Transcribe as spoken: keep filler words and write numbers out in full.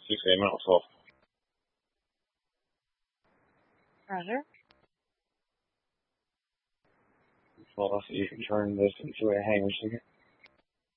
six A minute twelve. Roger. Hold on, so you can turn this into a hangar second.